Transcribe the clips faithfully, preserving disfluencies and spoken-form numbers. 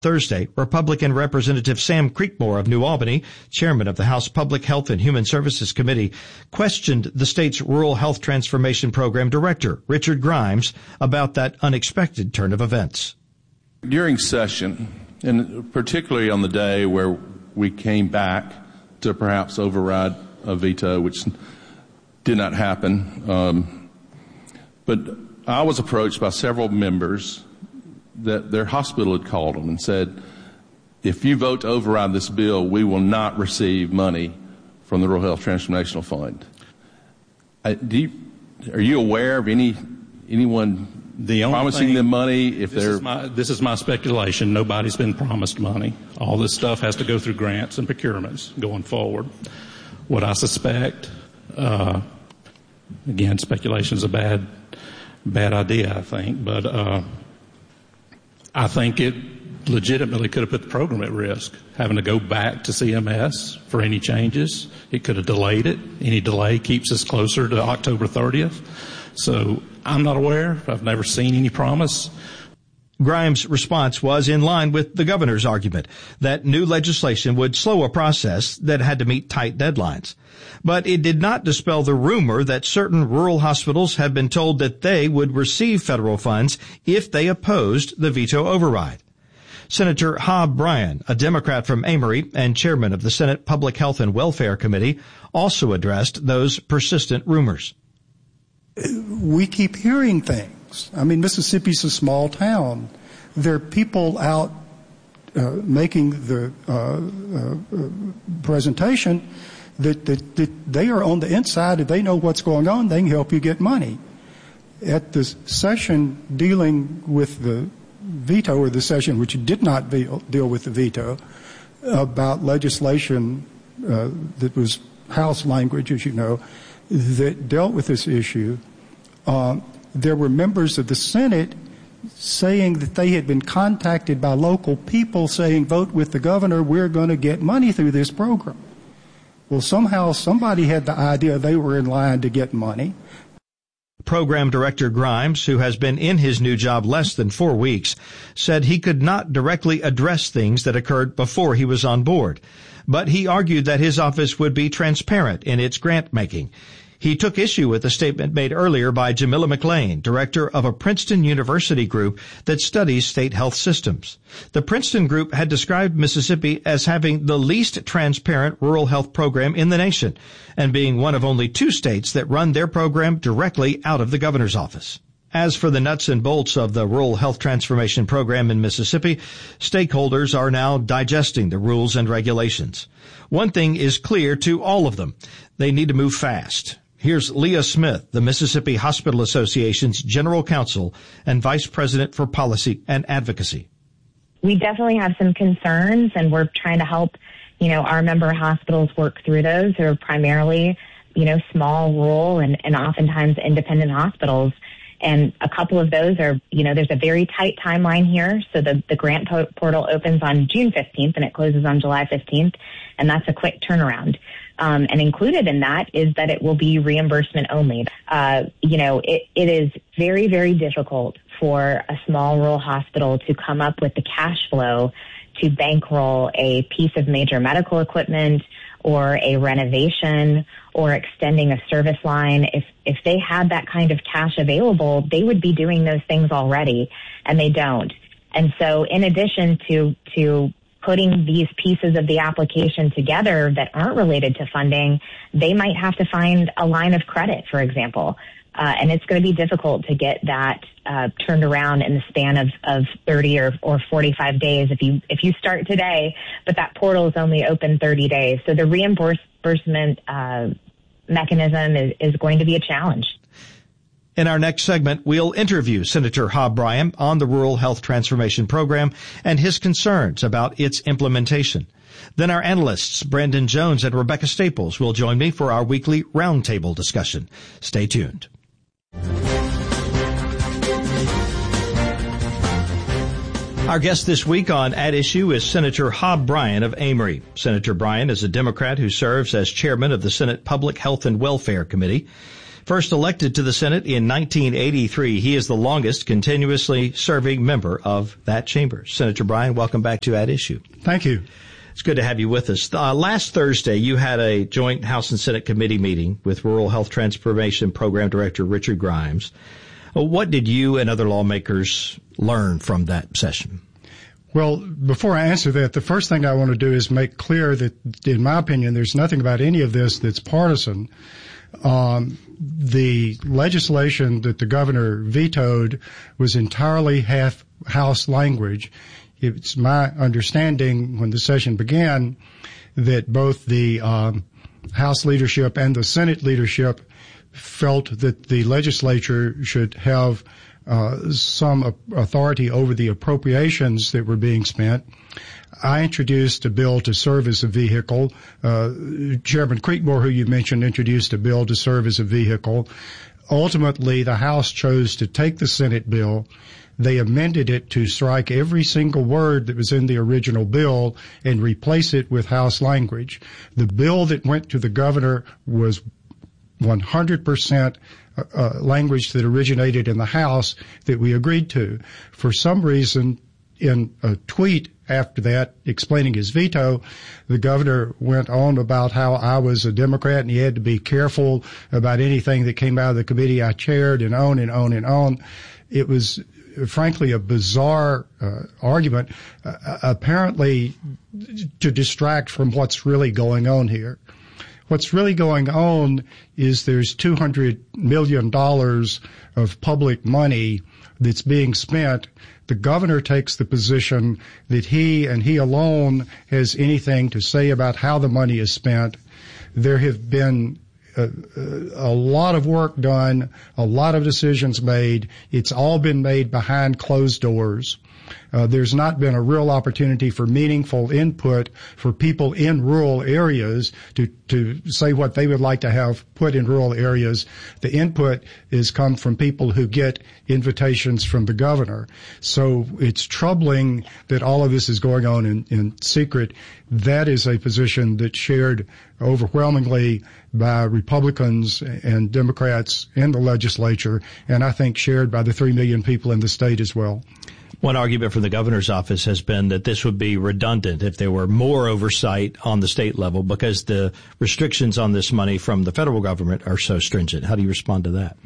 Thursday, Republican Representative Sam Creekmore of New Albany, chairman of the House Public Health and Human Services Committee, questioned the state's Rural Health Transformation Program director, Richard Grimes, about that unexpected turn of events. During session, and particularly on the day where we came back to perhaps override a veto, which did not happen, um, but I was approached by several members that their hospital had called them and said, if you vote to override this bill, we will not receive money from the Rural Health Transformational Fund. I, do you, are you aware of any anyone the only promising thing, them money? If this they're is my, this is my speculation. Nobody's been promised money. All this stuff has to go through grants and procurements going forward. What I suspect, uh, again, speculation is a bad bad idea, I think, but uh, I think it legitimately could have put the program at risk, having to go back to C M S for any changes. It could have delayed it. Any delay keeps us closer to October thirtieth. So I'm not aware. I've never seen any promise. Grimes' response was in line with the governor's argument that new legislation would slow a process that had to meet tight deadlines. But it did not dispel the rumor that certain rural hospitals have been told that they would receive federal funds if they opposed the veto override. Senator Hob Bryan, a Democrat from Amory and chairman of the Senate Public Health and Welfare Committee, also addressed those persistent rumors. We keep hearing things. I mean, Mississippi's a small town. There are people out uh, making the uh, uh, presentation that, that, that they are on the inside. If they know what's going on, they can help you get money. At the session dealing with the veto, or the session which did not deal, deal with the veto, about legislation uh, that was House language, as you know, that dealt with this issue, uh, there were members of the Senate saying that they had been contacted by local people saying, vote with the governor, we're going to get money through this program. Well, somehow somebody had the idea they were in line to get money. Program Director Grimes, who has been in his new job less than four weeks, said he could not directly address things that occurred before he was on board. But he argued that his office would be transparent in its grant-making. He took issue with a statement made earlier by Jamila McLean, director of a Princeton University group that studies state health systems. The Princeton group had described Mississippi as having the least transparent rural health program in the nation, and being one of only two states that run their program directly out of the governor's office. As for the nuts and bolts of the Rural Health Transformation Program in Mississippi, stakeholders are now digesting the rules and regulations. One thing is clear to all of them. They need to move fast. Here's Leah Smith, the Mississippi Hospital Association's General Counsel and Vice President for Policy and Advocacy. We definitely have some concerns, and we're trying to help, you know, our member hospitals work through those. They're primarily, you know, small, rural, and, and oftentimes independent hospitals. And a couple of those are, you know, there's a very tight timeline here. So the, the grant po- portal opens on June fifteenth and it closes on July fifteenth. And that's a quick turnaround. Um, and included in that is that it will be reimbursement only. Uh, you know, it, it is very, very difficult for a small rural hospital to come up with the cash flow to bankroll a piece of major medical equipment or a renovation or extending a service line. If if they had that kind of cash available, they would be doing those things already, and they don't. And so in addition to to putting these pieces of the application together that aren't related to funding, they might have to find a line of credit, for example. Uh, and it's going to be difficult to get that uh, turned around in the span of, of thirty or, or forty-five days if you if you start today, but that portal is only open thirty days. So the reimbursement uh, mechanism is, is going to be a challenge. In our next segment, we'll interview Senator Hob Bryan on the Rural Health Transformation Program and his concerns about its implementation. Then our analysts, Brandon Jones and Rebecca Staples, will join me for our weekly roundtable discussion. Stay tuned. Our guest this week on At Issue is Senator Hob Bryan of Amory. Senator Bryan is a Democrat who serves as chairman of the Senate Public Health and Welfare Committee. First elected to the Senate in nineteen eighty-three, he is the longest continuously serving member of that chamber. Senator Bryan, welcome back to At Issue. Thank you. It's good to have you with us. Uh, last Thursday, you had a joint House and Senate committee meeting with Rural Health Transformation Program Director Richard Grimes. Uh, what did you and other lawmakers learn from that session? Well, before I answer that, the first thing I want to do is make clear that, in my opinion, there's nothing about any of this that's partisan. Um, the legislation that the governor vetoed was entirely half House language. It's my understanding when the session began that both the um, House leadership and the Senate leadership felt that the legislature should have uh, some authority over the appropriations that were being spent. I introduced a bill to serve as a vehicle. Uh, Chairman Creekmore, who you mentioned, introduced a bill to serve as a vehicle. Ultimately, the House chose to take the Senate bill. They amended it to strike every single word that was in the original bill and replace it with House language. The bill that went to the governor was one hundred percent uh, language that originated in the House that we agreed to. For some reason, in a tweet after that explaining his veto, the governor went on about how I was a Democrat and he had to be careful about anything that came out of the committee I chaired, and on and on and on. It was frankly a bizarre uh, argument, uh, apparently to distract from what's really going on here. What's really going on is there's two hundred million dollars of public money that's being spent. The governor takes the position that he and he alone has anything to say about how the money is spent. There have been a, a lot of work done, a lot of decisions made. It's all been made behind closed doors. Uh, there's not been a real opportunity for meaningful input for people in rural areas to, to say what they would like to have put in rural areas. The input has come from people who get invitations from the governor. So it's troubling that all of this is going on in, in secret. That is a position that's shared overwhelmingly by Republicans and Democrats in the legislature, and I think shared by the three million people in the state as well. One argument from the governor's office has been that this would be redundant if there were more oversight on the state level because the restrictions on this money from the federal government are so stringent. How do you respond to that?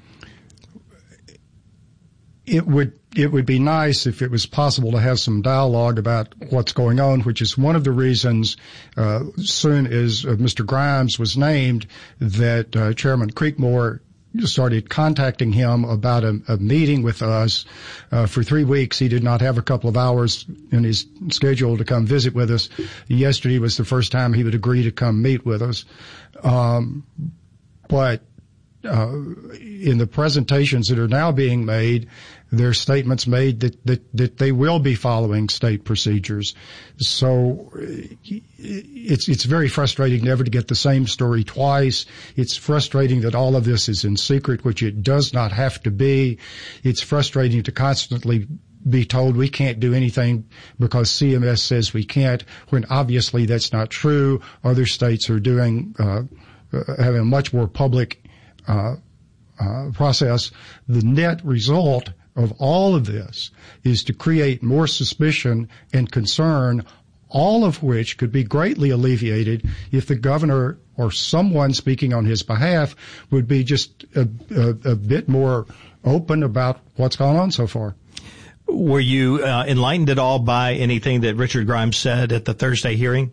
It would it would be nice if it was possible to have some dialogue about what's going on, which is one of the reasons, uh, soon as uh, Mister Grimes was named, that uh, Chairman Creekmore started contacting him about a, a meeting with us. Uh, for three weeks, he did not have a couple of hours in his schedule to come visit with us. Yesterday was the first time he would agree to come meet with us. Um, but uh, in the presentations that are now being made, there are statements made that, that, that they will be following state procedures. So it's, it's very frustrating never to get the same story twice. It's frustrating that all of this is in secret, which it does not have to be. It's frustrating to constantly be told we can't do anything because C M S says we can't, when obviously that's not true. Other states are doing, uh, having a much more public, uh, uh, process. The net result of all of this is to create more suspicion and concern, all of which could be greatly alleviated if the governor or someone speaking on his behalf would be just a, a, a bit more open about what's gone on so far. Were you uh, enlightened at all by anything that Richard Grimes said at the Thursday hearing?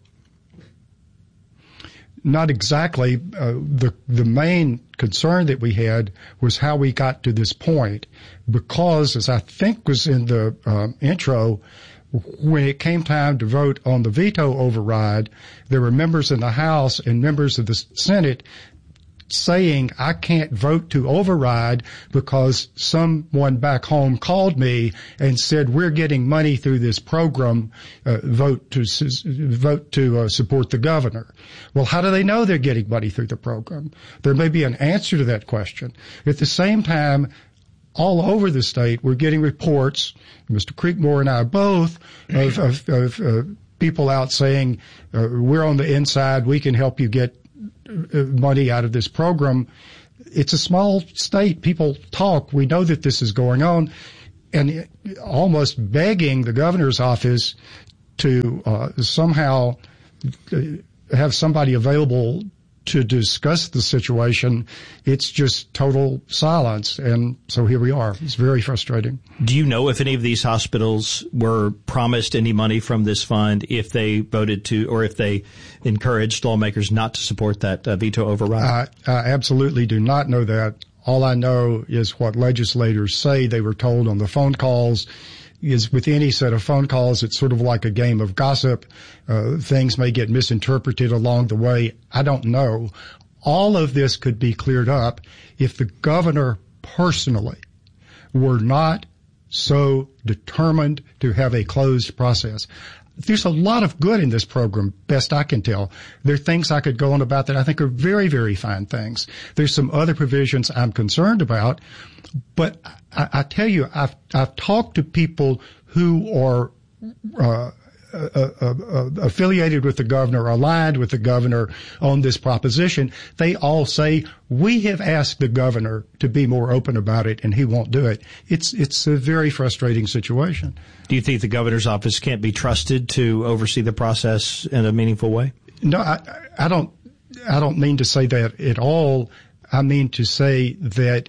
Not exactly. Uh, the the main concern that we had was how we got to this point, because, as I think was in the um, intro, when it came time to vote on the veto override, there were members in the House and members of the Senate saying, I can't vote to override because someone back home called me and said, we're getting money through this program, uh, vote to vote to uh, support the governor. Well, how do they know they're getting money through the program? There may be an answer to that question. At the same time, all over the state, we're getting reports, Mister Creekmore and I both, of, of, of uh, people out saying, uh, we're on the inside, we can help you get money out of this program. it's a small state. People talk. We know that this is going on, and almost begging the governor's office to uh, somehow have somebody available to discuss the situation. It's just total silence. And so here we are. It's very frustrating. Do you know if any of these hospitals were promised any money from this fund if they voted to, or if they encouraged lawmakers not to support that uh, veto override? I, I absolutely do not know that. All I know is what legislators say they were told on the phone calls. Is with any set of phone calls, it's sort of like a game of gossip. Uh, things may get misinterpreted along the way. I don't know. All of this could be cleared up if the governor personally were not so determined to have a closed process. There's a lot of good in this program, best I can tell. There are things I could go on about that I think are very, very fine things. There's some other provisions I'm concerned about. But I, I tell you, I've, I've talked to people who are uh, uh, uh, uh, affiliated with the governor, aligned with the governor on this proposition. They all say, we have asked the governor to be more open about it, and he won't do it. It's it's a very frustrating situation. Do you think the governor's office can't be trusted to oversee the process in a meaningful way? No, I, I don't. I don't mean to say that at all. I mean to say that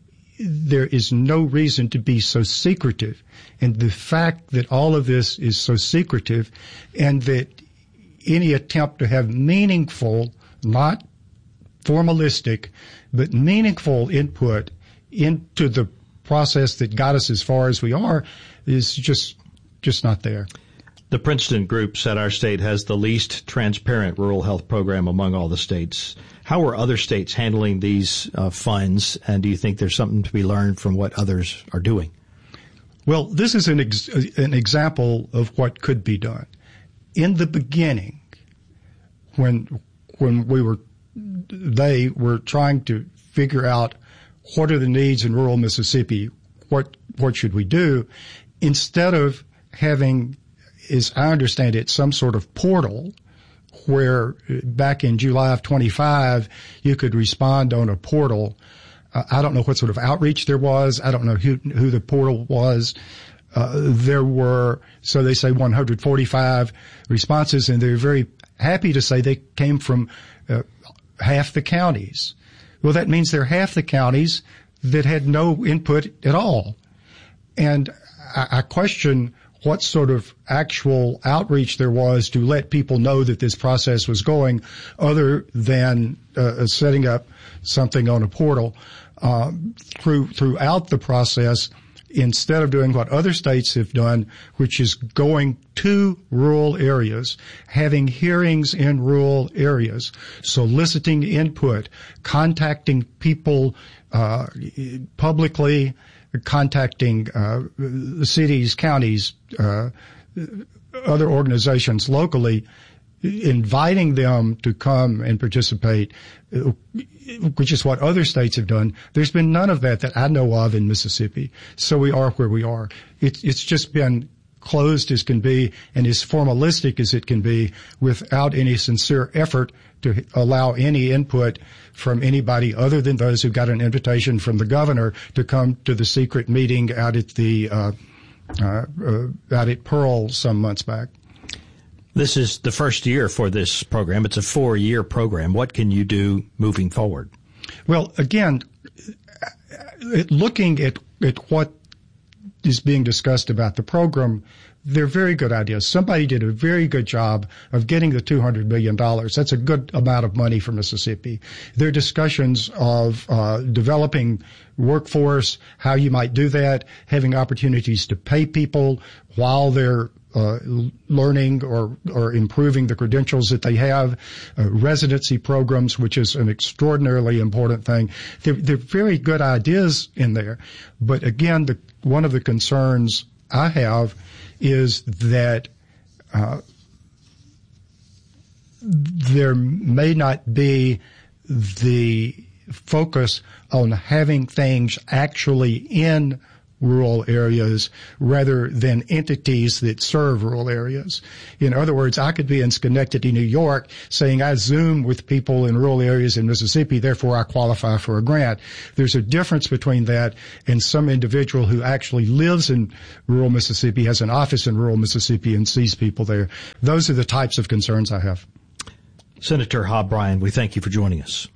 there is no reason to be so secretive. And the fact that all of this is so secretive, and that any attempt to have meaningful, not formalistic, but meaningful input into the process that got us as far as we are is just just not there. The Princeton Group said our state has the least transparent rural health program among all the states. How are other states handling these uh, funds, and do you think there's something to be learned from what others are doing? Well, this is an ex- an example of what could be done. In the beginning, when when we were they were trying to figure out what are the needs in rural Mississippi, what what should we do, instead of having, as I understand it, some sort of portal where back in July of twenty-five you could respond on a portal. Uh, I don't know what sort of outreach there was. I don't know who who the portal was. Uh, there were, so they say one hundred forty-five responses, and they're very happy to say they came from uh, half the counties. Well, that means there are half the counties that had no input at all. And I, I question what sort of actual outreach there was to let people know that this process was going, other than uh, setting up something on a portal. Um, through throughout the process, instead of doing what other states have done, which is going to rural areas, having hearings in rural areas, soliciting input, contacting people uh, publicly, contacting uh, the cities, counties, uh, other organizations locally, inviting them to come and participate, which is what other states have done. There's been none of that that I know of in Mississippi. So we are where we are. It, it's just been closed as can be and as formalistic as it can be, without any sincere effort to allow any input from anybody other than those who got an invitation from the governor to come to the secret meeting out at the uh, uh, uh, out at Pearl some months back. This is the first year for this program. It's a four-year program. What can you do moving forward? Well, again, looking at, at what is being discussed about the program, they're very good ideas. Somebody did a very good job of getting the two hundred million dollars. That's a good amount of money for Mississippi. There are discussions of uh, developing workforce, how you might do that, having opportunities to pay people while they're Uh, learning or, or improving the credentials that they have, uh, residency programs, which is an extraordinarily important thing. They're, they're very good ideas in there. But again, the, one of the concerns I have is that uh, there may not be the focus on having things actually in rural areas rather than entities that serve rural areas. In other words, I could be in Schenectady, New York, saying I Zoom with people in rural areas in Mississippi, therefore I qualify for a grant. There's a difference between that and some individual who actually lives in rural Mississippi, has an office in rural Mississippi, and sees people there. Those are the types of concerns I have. Senator Hob Bryan, we thank you for joining us.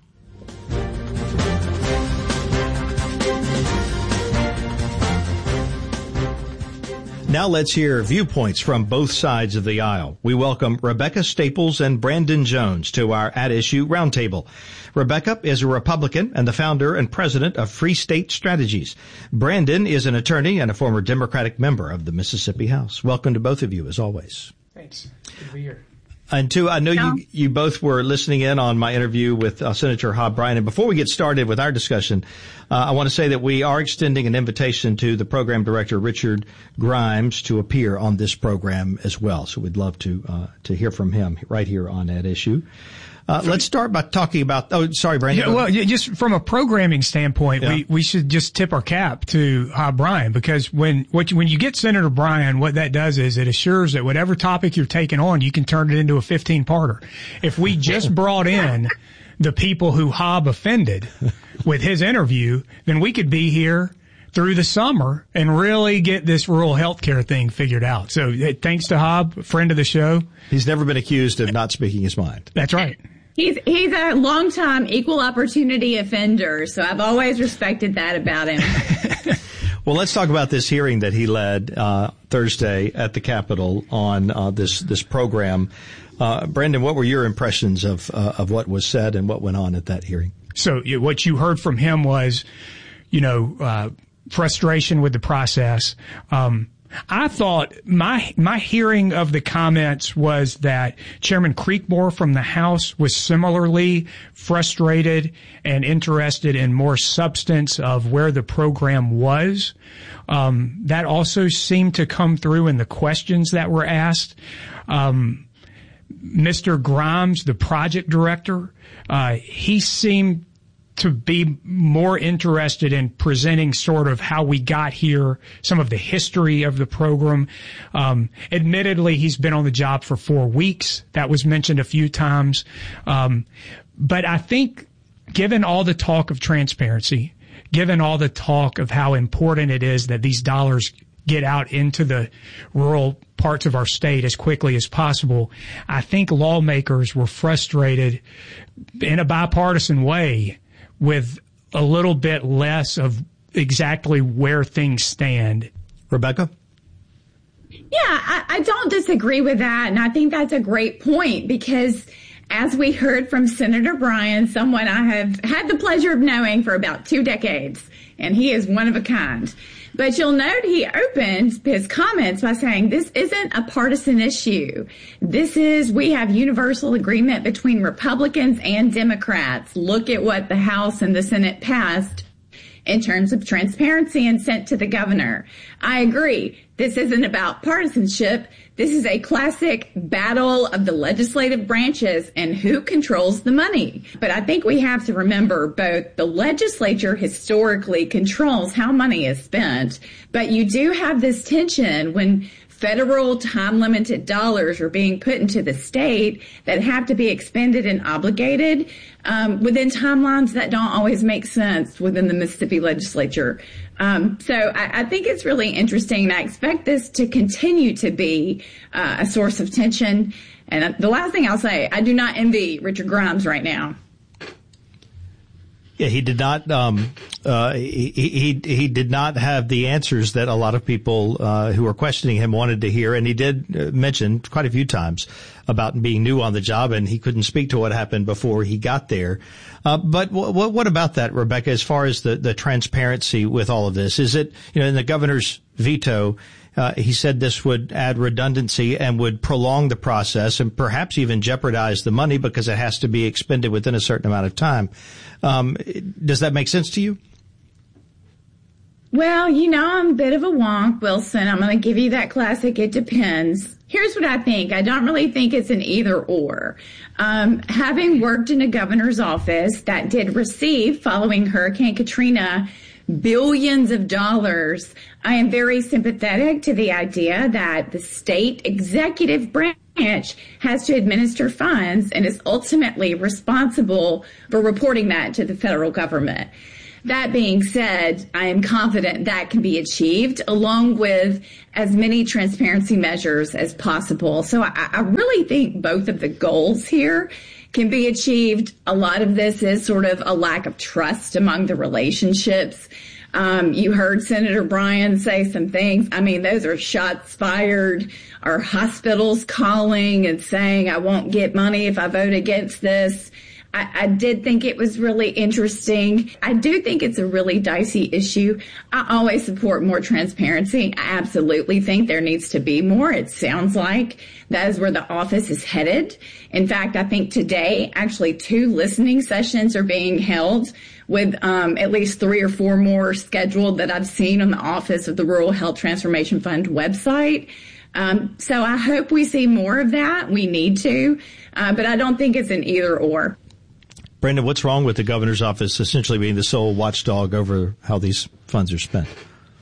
Now let's hear viewpoints from both sides of the aisle. We welcome Rebecca Staples and Brandon Jones to our At Issue Roundtable. Rebecca is a Republican and the founder and president of Free State Strategies. Brandon is an attorney and a former Democratic member of the Mississippi House. Welcome to both of you, as always. Thanks. Good to be here. And two, I know you, you both were listening in on my interview with uh, Senator Hob Bryan. And before we get started with our discussion, uh, I want to say that we are extending an invitation to the program director, Richard Grimes, to appear on this program as well. So we'd love to, uh, to hear from him right here on At Issue. Uh, let's start by talking about, oh, sorry, Brandon. Yeah, well, just from a programming standpoint, yeah. we, we should just tip our cap to Hob Bryan, because when, what you, when you get Senator Bryan, what that does is it assures that whatever topic you're taking on, you can turn it into a fifteen parter. If we just brought in the people who Hob offended with his interview, then we could be here through the summer and really get this rural health care thing figured out. So thanks to Hob, friend of the show. He's never been accused of not speaking his mind. That's right. He's he's a longtime equal opportunity offender, so I've always respected that about him. Well, let's talk about this hearing that he led uh Thursday at the Capitol on uh this this program. Uh Brandon, what were your impressions of uh, of what was said and what went on at that hearing? So what you heard from him was, you know, uh frustration with the process. Um I thought my my hearing of the comments was that Chairman Creekmore from the House was similarly frustrated and interested in more substance of where the program was. Um, that also seemed to come through in the questions that were asked. Um, Mister Grimes, the project director, uh, he seemed to be more interested in presenting sort of how we got here, some of the history of the program. Um, admittedly, he's been on the job for four weeks. That was mentioned a few times. Um, but I think given all the talk of transparency, given all the talk of how important it is that these dollars get out into the rural parts of our state as quickly as possible, I think lawmakers were frustrated in a bipartisan way with a little bit less of exactly where things stand. Rebecca? Yeah, I, I don't disagree with that. And I think that's a great point, because as we heard from Senator Bryan, someone I have had the pleasure of knowing for about two decades, and he is one of a kind. But you'll note he opened his comments by saying this isn't a partisan issue. This is, we have universal agreement between Republicans and Democrats. Look at what the House and the Senate passed in terms of transparency and sent to the governor. I agree. This isn't about partisanship. This is a classic battle of the legislative branches and who controls the money. But I think we have to remember both the legislature historically controls how money is spent, but you do have this tension when federal time-limited dollars are being put into the state that have to be expended and obligated um, within timelines that don't always make sense within the Mississippi legislature. Um, so I, I think it's really interesting, and I expect this to continue to be uh, a source of tension. And the last thing I'll say, I do not envy Richard Grimes right now. Yeah, he did not. Um, uh, he, he he did not have the answers that a lot of people uh, who were questioning him wanted to hear, and he did mention quite a few times about being new on the job, and he couldn't speak to what happened before he got there. Uh, but w- w- what about that, Rebecca? As far as the the transparency with all of this, is it, you know, in the governor's veto? Uh, he said this would add redundancy and would prolong the process and perhaps even jeopardize the money because it has to be expended within a certain amount of time. Um, does that make sense to you? Well, you know, I'm a bit of a wonk, Wilson. I'm going to give you that classic, it depends. Here's what I think. I don't really think it's an either or. Um, having worked in a governor's office that did receive, following Hurricane Katrina, billions of dollars, I am very sympathetic to the idea that the state executive branch has to administer funds and is ultimately responsible for reporting that to the federal government. That being said, I am confident that can be achieved along with as many transparency measures as possible. So I, I really think both of the goals here can be achieved. A lot of this is sort of a lack of trust among the relationships. Um, you heard Senator Bryan say some things. I mean, those are shots fired. Our hospitals calling and saying, I won't get money if I vote against this. I, I did think it was really interesting. I do think it's a really dicey issue. I always support more transparency. I absolutely think there needs to be more. It sounds like that is where the office is headed. In fact, I think today, actually two listening sessions are being held with um, at least three or four more scheduled that I've seen on the Office of the Rural Health Transformation Fund website. Um, so I hope we see more of that. We need to, uh, but I don't think it's an either or. Brandon, what's wrong with the governor's office essentially being the sole watchdog over how these funds are spent?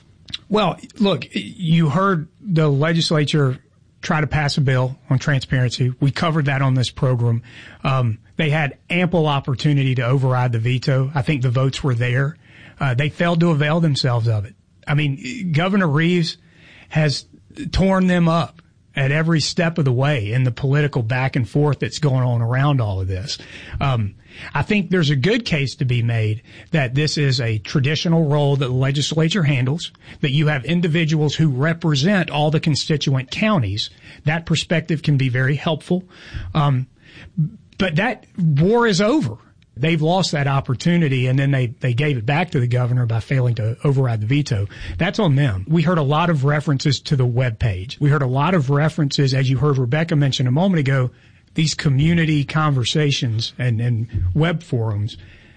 Well, look, you heard the legislature try to pass a bill on transparency. We covered that on this program. Um, they had ample opportunity to override the veto. I think the votes were there. Uh, they failed to avail themselves of it. I mean, Governor Reeves has torn them up at every step of the way in the political back and forth that's going on around all of this. Um, I think there's a good case to be made that this is a traditional role that the legislature handles, that you have individuals who represent all the constituent counties. That perspective can be very helpful. Um, but that war is over. They've lost that opportunity, and then they, they gave it back to the governor by failing to override the veto. That's on them. We heard a lot of references to the webpage. We heard a lot of references, as you heard Rebecca mention a moment ago, these community conversations and, and web forums.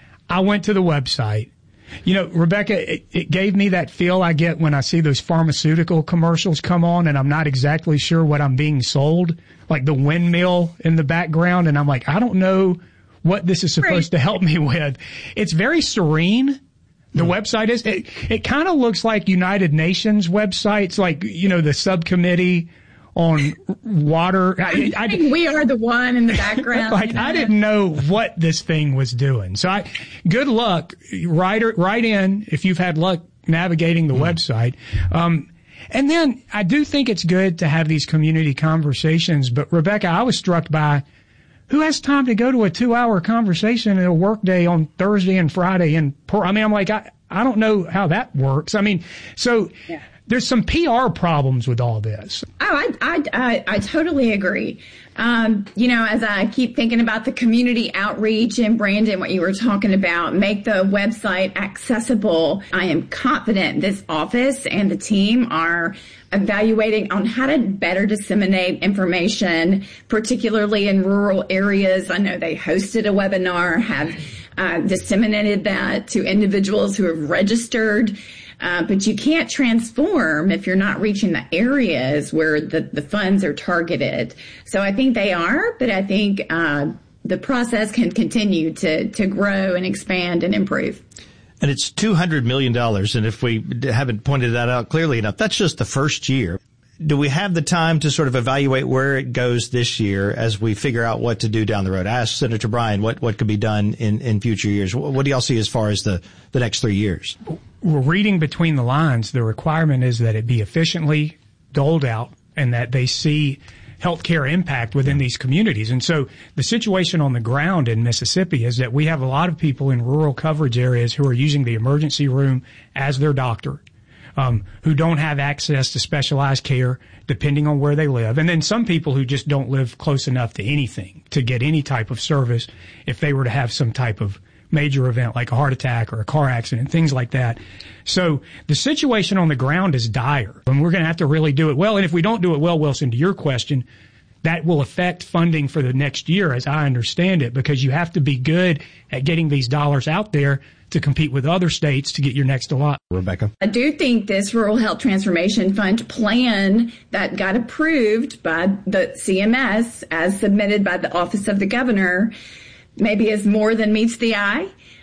I went to the website. You know, Rebecca, it, it gave me that feel I get when I see those pharmaceutical commercials come on and I'm not exactly sure what I'm being sold, like the windmill in the background, and I'm like, I don't know what this is supposed right. to help me with. It's very serene. The mm. website is. It, it kind of looks like United Nations websites, like, you know, the subcommittee on water. I, I, I think we are the one in the background. Like, you know? I didn't know what this thing was doing. So I, good luck. Write, write in if you've had luck navigating the mm. website. Um, and then I do think it's good to have these community conversations. But Rebecca, I was struck by, who has time to go to a two-hour conversation in a workday on Thursday and Friday? And I mean, I'm like, I, I don't know how that works. I mean, so yeah. There's some P R problems with all this. Oh, I I I, I totally agree. Um, you know, as I keep thinking about the community outreach and Brandon, what you were talking about, make the website accessible. I am confident this office and the team are evaluating on how to better disseminate information, particularly in rural areas. I know they hosted a webinar, have uh, disseminated that to individuals who have registered. Uh, but you can't transform if you're not reaching the areas where the, the funds are targeted. So I think they are, but I think uh, the process can continue to, to grow and expand and improve. And it's two hundred million dollars, and if we haven't pointed that out clearly enough, that's just the first year. Do we have the time to sort of evaluate where it goes this year as we figure out what to do down the road? I asked Senator Bryan what, what could be done in, in future years. What do y'all see as far as the, the next three years? We're reading between the lines. The requirement is that it be efficiently doled out and that they see healthcare impact within these communities. And so the situation on the ground in Mississippi is that we have a lot of people in rural coverage areas who are using the emergency room as their doctor. Um, who don't have access to specialized care depending on where they live. And then some people who just don't live close enough to anything to get any type of service if they were to have some type of major event like a heart attack or a car accident, things like that. So the situation on the ground is dire, and we're going to have to really do it well. And if we don't do it well, Wilson, to your question, that will affect funding for the next year, as I understand it, because you have to be good at getting these dollars out there to compete with other states to get your next allot. Rebecca? I do think this Rural Health Transformation Fund plan that got approved by the C M S as submitted by the Office of the Governor maybe is more than meets the eye.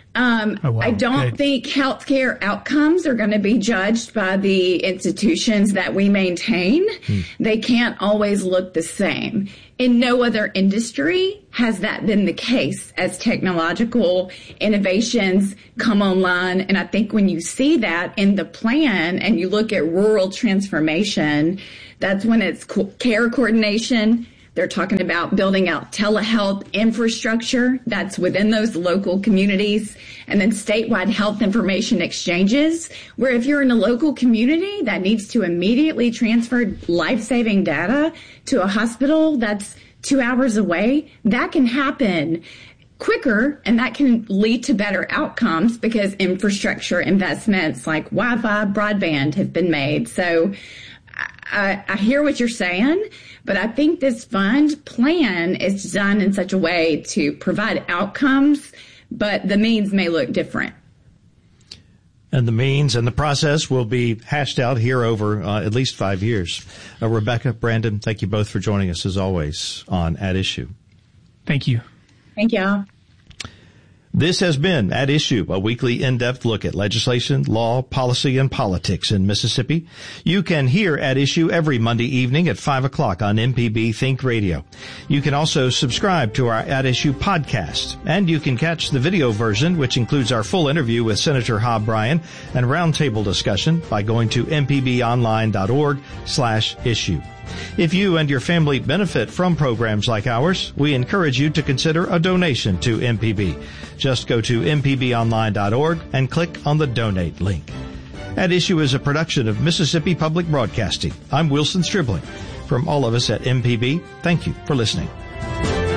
Um, oh, wow. I don't Good. think healthcare outcomes are going to be judged by the institutions that we maintain. Hmm. They can't always look the same. In no other industry has that been the case as technological innovations come online. And I think when you see that in the plan and you look at rural transformation, that's when it's care coordination. They're talking about building out telehealth infrastructure that's within those local communities, and then statewide health information exchanges, where if you're in a local community that needs to immediately transfer life-saving data to a hospital that's two hours away, that can happen quicker, and that can lead to better outcomes because infrastructure investments like Wi-Fi, broadband have been made. So I, I hear what you're saying, but I think this fund plan is designed in such a way to provide outcomes, but the means may look different. And the means and the process will be hashed out here over uh, at least five years. Uh, Rebecca, Brandon, thank you both for joining us as always on At Issue. Thank you. Thank you. This has been At Issue, a weekly in-depth look at legislation, law, policy, and politics in Mississippi. You can hear At Issue every Monday evening at five o'clock on M P B Think Radio. You can also subscribe to our At Issue podcast, and you can catch the video version, which includes our full interview with Senator Hob Bryan and roundtable discussion by going to mpbonline.org slash issue. If you and your family benefit from programs like ours, we encourage you to consider a donation to M P B. Just go to m p b online dot org and click on the donate link. At Issue is a production of Mississippi Public Broadcasting. I'm Wilson Stribling. From all of us at M P B, thank you for listening.